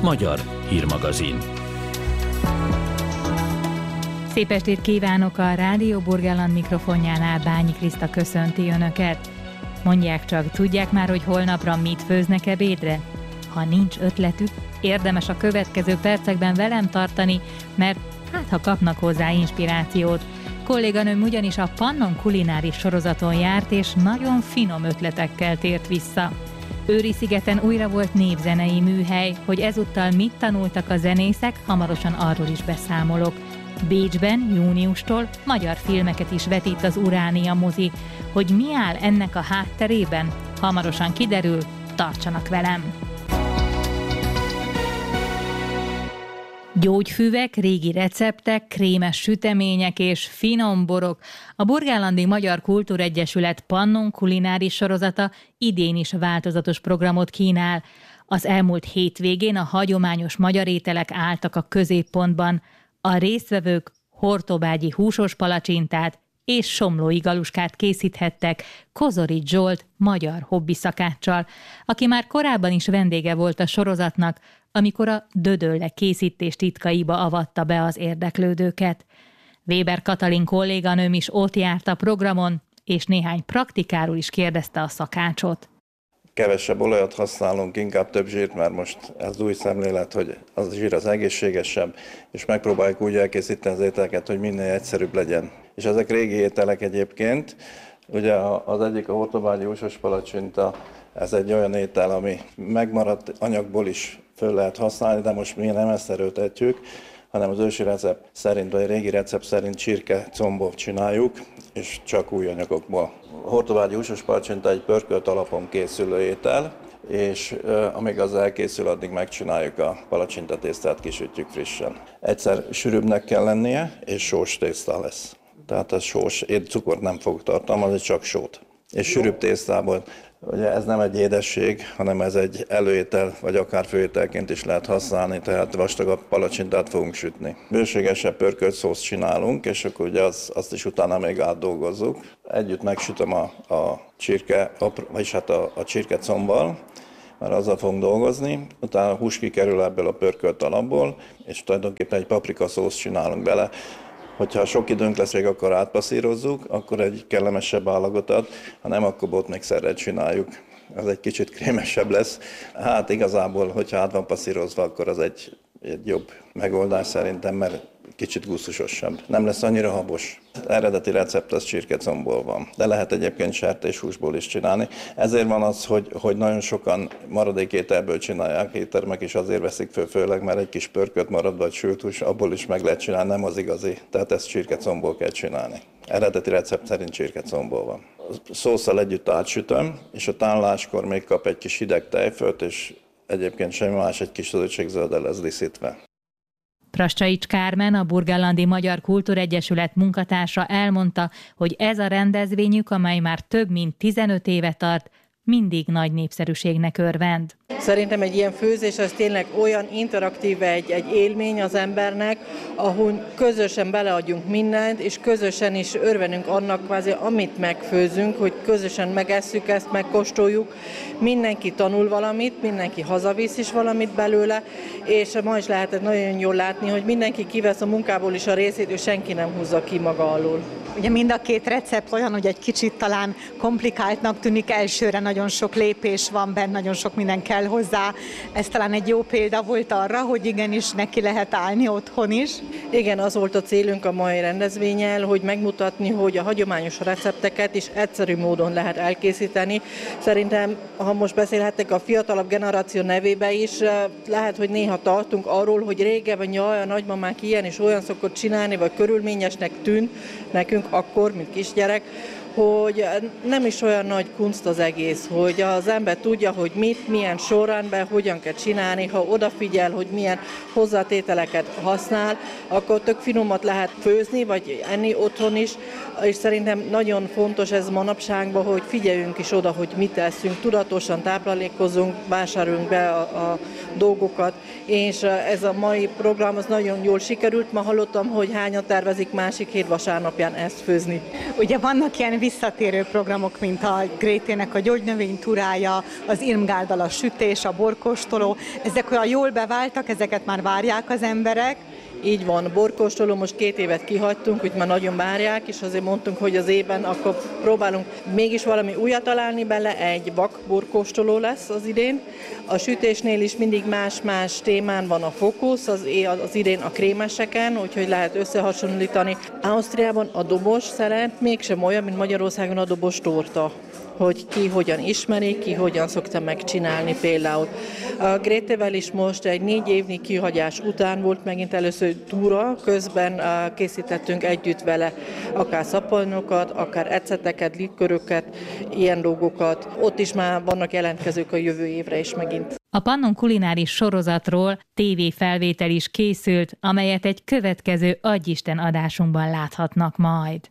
Magyar hírmagazin. Szép estét kívánok, a Rádió Burgenland mikrofonjánál Bányi Kriszta köszönti Önöket. Mondják csak, tudják már, hogy holnapra mit főznek ebédre? Ha nincs ötletük, érdemes a következő percekben velem tartani, mert ha kapnak hozzá inspirációt. Kolléganőm ugyanis a Pannon kulináris sorozaton járt, és nagyon finom ötletekkel tért vissza. Őri-szigeten újra volt népzenei műhely, hogy ezúttal mit tanultak a zenészek, hamarosan arról is beszámolok. Bécsben júniustól magyar filmeket is vetít az Uránia mozi. Hogy mi áll ennek a hátterében? Hamarosan kiderül, tartsanak velem! Gyógyfüvek, régi receptek, krémes sütemények és finom borok. A Burgenlandi Magyar Kultúregyesület Pannon kulináris sorozata idén is változatos programot kínál. Az elmúlt hétvégén a hagyományos magyar ételek álltak a középpontban. A résztvevők hortobágyi húsos palacsintát és somlói galuskát készíthettek Kozorics Zsolt magyar hobbiszakáccsal, aki már korábban is vendége volt a sorozatnak, amikor a dödölle készítés titkaiba avatta be az érdeklődőket. Weber Katalin kolléganőm is ott járt a programon, és néhány praktikáról is kérdezte a szakácsot. Kevesebb olajat használunk, inkább több zsírt, mert most ez új szemlélet, hogy az zsír az egészségesebb, és megpróbáljuk úgy elkészíteni az ételeket, hogy minél egyszerűbb legyen. És ezek régi ételek egyébként. Ugye az egyik a hortobágyi húsos palacsinta, ez egy olyan étel, ami megmaradt anyagból is föl lehet használni, de most mi nem ezt erőltetjük, hanem az ősi recept szerint, vagy a régi recept szerint csirke combot csináljuk, és csak új anyagokból. A hortobágyi húsos palacsinta egy pörkölt alapon készülő étel, és amíg az elkészül, addig megcsináljuk a palacsintatésztát, kisütjük frissen. Egyszer sűrűbbnek kell lennie, és sós tészta lesz. Tehát ez sós, cukort nem fog tartalmazni, csak sót. És sűrűbb tésztából, ugye ez nem egy édesség, hanem ez egy előétel, vagy akár főételként is lehet használni, tehát vastagabb palacsintát fogunk sütni. Bőségesebb pörkölt szószt csinálunk, és akkor ugye azt is utána még átdolgozzuk. Együtt megsütöm a csirke, vagyis hát a csirke combbal, mert azzal fogunk dolgozni, utána a hús kikerül ebből a pörkölt alapból, és tulajdonképpen egy paprikaszószt csinálunk bele. Hogyha sok időnk lesz, még akkor átpasszírozzuk, akkor egy kellemesebb állagot ad, ha nem, akkor botmixerrel csináljuk. Az egy kicsit krémesebb lesz. Hát igazából, hogyha át van passzírozva, akkor az egy jobb megoldás szerintem, mert kicsit gusztusosabb. Nem lesz annyira habos. Az eredeti recept az csirkecomból van, de lehet egyébként sertéshúsból is csinálni. Ezért van az, hogy nagyon sokan maradék ételből csinálják éttermek, és azért veszik föl, főleg, mert egy kis pörkölt marad, vagy sült hús, abból is meg lehet csinálni, nem az igazi. Tehát ezt csirkecomból kell csinálni. Eredeti recept szerint csirkecomból van. A szósszal együtt átsütöm, és a tánláskor még kap egy kis hideg tejfölt, és egyébként semmi más, egy kis zöldségzölddel lesz díszítve. Prascsaics Kármen, a Burgenlandi Magyar Kultúregyesület munkatársa elmondta, hogy ez a rendezvényük, amely már több mint 15 éve tart, mindig nagy népszerűségnek örvend. Szerintem egy ilyen főzés az tényleg olyan interaktív, egy élmény az embernek, ahol közösen beleadjunk mindent, és közösen is örvenünk annak kvázi, amit megfőzünk, hogy közösen megesszük ezt, megkóstoljuk. Mindenki tanul valamit, mindenki hazavisz is valamit belőle, és ma is lehetett nagyon jól látni, hogy mindenki kivesz a munkából is a részét, és senki nem húzza ki maga alól. Ugye mind a két recept olyan, hogy egy kicsit talán komplikáltnak tűnik elsőre, nagyon sok lépés van benne, nagyon sok minden kell hozzá. Ez talán egy jó példa volt arra, hogy igenis neki lehet állni otthon is. Igen, az volt a célunk a mai rendezvénnyel, hogy megmutatni, hogy a hagyományos recepteket is egyszerű módon lehet elkészíteni. Szerintem, ha most beszélhettek a fiatalabb generáció nevébe is, lehet, hogy néha tartunk arról, hogy régebben a nagymamák ilyen és olyan szokott csinálni, vagy körülményesnek tűnt nekünk akkor, mint kisgyerek, hogy nem is olyan nagy kunst az egész, hogy az ember tudja, hogy mit, milyen sorrendben, hogyan kell csinálni, ha odafigyel, hogy milyen hozzátételeket használ, akkor tök finomat lehet főzni, vagy enni otthon is, és szerintem nagyon fontos ez manapságban, hogy figyeljünk is oda, hogy mit eszünk, tudatosan táplálékozunk, vásárolunk be a dolgokat, és ez a mai program az nagyon jól sikerült. Ma hallottam, hogy hányan tervezik másik hét vasárnapján ezt főzni. Ugye vannak ilyen visszatérő programok, mint a Grétének a gyógynövénytúrája, az Irmgárddal a sütés, a borkóstoló, ezek olyan jól beváltak, ezeket már várják az emberek. Így van, borkóstoló, most 2 évet kihagytunk, úgy már nagyon várják, és azért mondtunk, hogy az évben akkor próbálunk mégis valami újat találni bele, egy vak borkóstoló lesz az idén. A sütésnél is mindig más-más témán van a fókusz, az idén a krémeseken, úgyhogy lehet összehasonlítani. Ausztriában a dobos szeret mégsem olyan, mint Magyarországon a dobos torta, hogy ki hogyan ismeri, ki hogyan szokta megcsinálni például. A Grétével is most egy 4 évnyi kihagyás után volt megint először túra, közben készítettünk együtt vele akár szappanokat, akár eceteket, liköröket, ilyen dolgokat. Ott is már vannak jelentkezők a jövő évre is megint. A Pannon kulináris sorozatról tévéfelvétel is készült, amelyet egy következő Adjisten adásunkban láthatnak majd.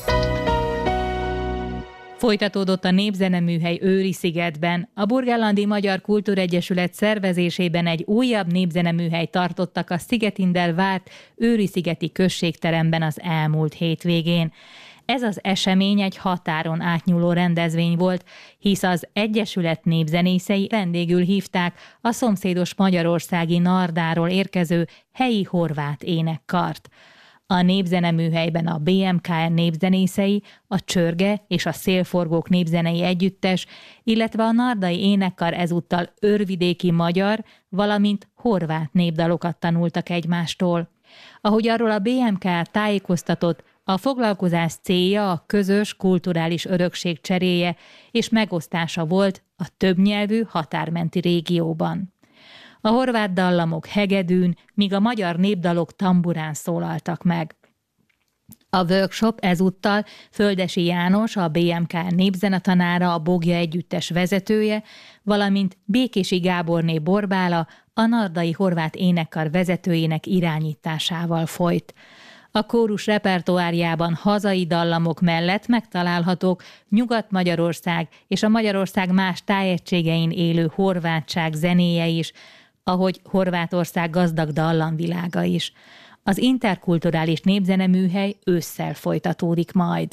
Folytatódott a népzeneműhely Őri-szigetben. A Burgenlandi Magyar Kultúregyesület szervezésében egy újabb népzeneműhely tartottak a Szigetindel várt Őri-szigeti községteremben az elmúlt hétvégén. Ez az esemény egy határon átnyúló rendezvény volt, hisz az Egyesület népzenészei vendégül hívták a szomszédos magyarországi Nardáról érkező helyi horvát énekkart. A népzeneműhelyben a BMKN népzenészei, a Csörge és a Szélforgók népzenei együttes, illetve a nardai énekkar ezúttal őrvidéki magyar, valamint horvát népdalokat tanultak egymástól. Ahogy arról a BMK tájékoztatott, a foglalkozás célja a közös kulturális örökség cseréje és megosztása volt a többnyelvű határmenti régióban. A horvát dallamok hegedűn, míg a magyar népdalok tamburán szólaltak meg. A workshop ezúttal Földesi János, a BMK népzenetanára, a Bogja együttes vezetője, valamint Békési Gáborné Borbála, a nardai horvát énekkar vezetőjének irányításával folyt. A kórus repertoárjában hazai dallamok mellett megtalálhatók Nyugat-Magyarország és a Magyarország más tájegységein élő horvátság zenéje is, ahogy Horvátország gazdag dallamvilága is. Az interkulturális népzeneműhely ősszel folytatódik majd.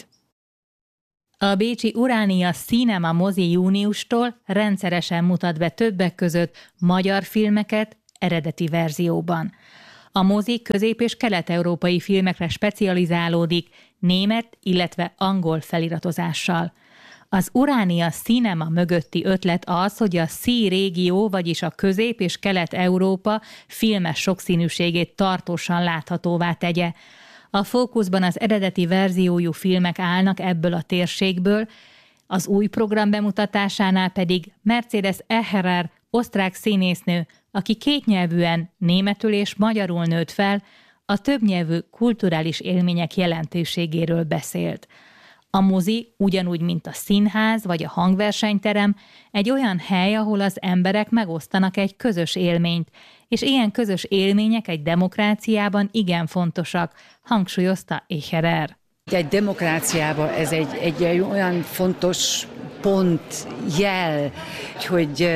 A bécsi Uránia Cinema mozi júniustól rendszeresen mutat be többek között magyar filmeket eredeti verzióban. A mozi közép- és kelet-európai filmekre specializálódik német, illetve angol feliratozással. Az Uránia Cinema mögötti ötlet az, hogy a SZI régió, vagyis a Közép- és Kelet-Európa filmes sokszínűségét tartósan láthatóvá tegye. A fókuszban az eredeti verziójú filmek állnak ebből a térségből, az új program bemutatásánál pedig Mercedes Echerer, osztrák színésznő, aki kétnyelvűen németül és magyarul nőtt fel, a többnyelvű kulturális élmények jelentőségéről beszélt. A mozi, ugyanúgy, mint a színház vagy a hangversenyterem, egy olyan hely, ahol az emberek megosztanak egy közös élményt, és ilyen közös élmények egy demokráciában igen fontosak, hangsúlyozta Echerer. Egy demokráciában ez egy olyan fontos pont, jel, hogy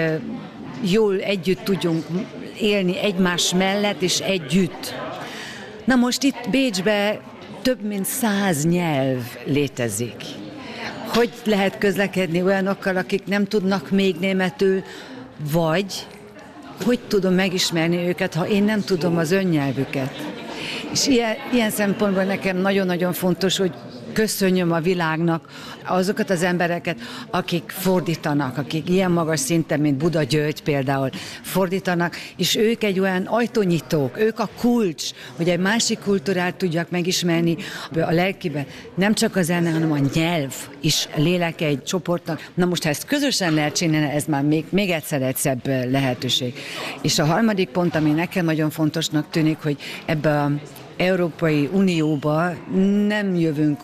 jól együtt tudjunk élni egymás mellett és együtt. Na most itt Bécsben több mint 100 nyelv létezik. Hogy lehet közlekedni olyanokkal, akik nem tudnak még németül, vagy hogy tudom megismerni őket, ha én nem tudom az önnyelvüket. És ilyen szempontból nekem nagyon-nagyon fontos, hogy köszönjöm a világnak azokat az embereket, akik fordítanak, akik ilyen magas szinten, mint Buda György például fordítanak, és ők egy olyan ajtónyitók, ők a kulcs, hogy egy másik kultúrát tudjak megismerni a lelkiben. Nem csak a zene, hanem a nyelv is léleke egy csoportnak. Na most, ha ezt közösen lehet csinálni, ez már még egyszer egy szebb lehetőség. És a harmadik pont, ami nekem nagyon fontosnak tűnik, hogy ebbe a Európai Unióba nem jövünk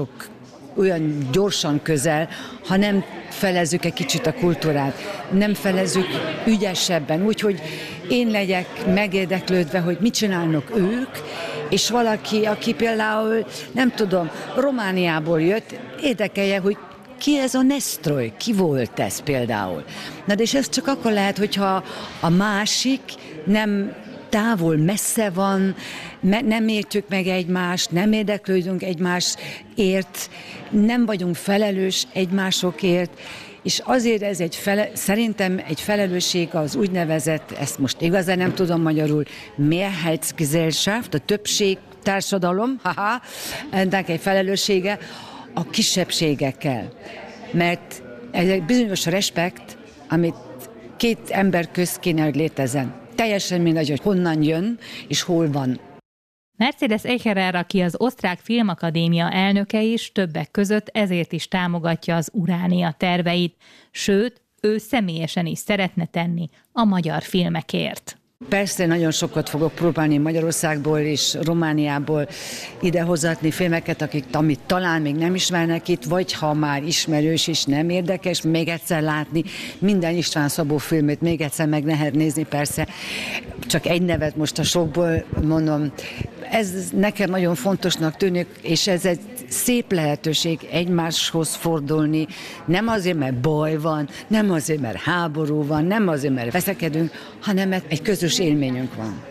olyan gyorsan közel, ha nem felezzük egy kicsit a kultúrát, nem felezzük ügyesebben, úgyhogy én legyek megérdeklődve, hogy mit csinálnak ők, és valaki, aki például, nem tudom, Romániából jött, érdekelje, hogy ki ez a Nestroy, ki volt ez például. Na de és ez csak akkor lehet, hogyha a másik nem távol, messze van, nem értjük meg egymást, nem érdeklődünk egymásért, nem vagyunk felelős egymásokért, és azért ez szerintem egy felelősség az úgynevezett, ezt most igazán nem tudom magyarul, Mehrheitsgesellschaft, a többség társadalom, ennek egy felelőssége a kisebbségekkel. Mert ez egy bizonyos respekt, amit két ember közt kéne, hogy létezzen. Teljesen mindegy, hogy honnan jön és hol van. Mercedes Eicherer, aki az Osztrák Filmakadémia elnöke is, többek között ezért is támogatja az Uránia terveit, sőt, ő személyesen is szeretne tenni a magyar filmekért. Persze nagyon sokat fogok próbálni Magyarországból és Romániából idehozatni filmeket, amit talán még nem ismernek itt, vagy ha már ismerős és nem érdekes, még egyszer látni minden István Szabó filmét, még egyszer meg lehet nézni, persze. Csak egy nevet most a sokból mondom. Ez nekem nagyon fontosnak tűnik, és ez egy szép lehetőség egymáshoz fordulni, nem azért, mert baj van, nem azért, mert háború van, nem azért, mert veszekedünk, hanem mert egy közös élményünk van.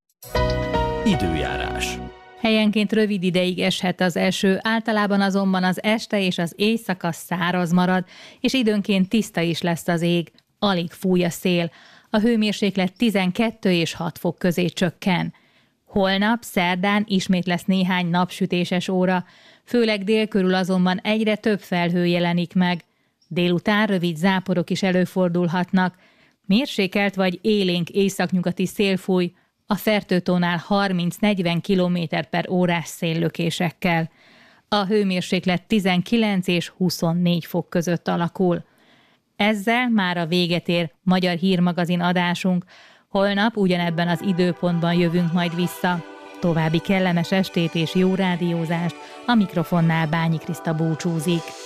Időjárás. Helyenként rövid ideig eshet az eső, általában azonban az este és az éjszaka száraz marad, és időnként tiszta is lesz az ég, alig fúj a szél. A hőmérséklet 12 és 6 fok közé csökken. Holnap, szerdán ismét lesz néhány napsütéses óra, főleg dél körül azonban egyre több felhő jelenik meg. Délután rövid záporok is előfordulhatnak. Mérsékelt vagy élénk északnyugati szél fúj, a Fertőtónál 30-40 km/órás széllökésekkel. A hőmérséklet 19 és 24 fok között alakul. Ezzel már a véget ér Magyar Hírmagazin adásunk. Holnap ugyanebben az időpontban jövünk majd vissza. További kellemes estét és jó rádiózást, a mikrofonnál Bányi Kriszta búcsúzik.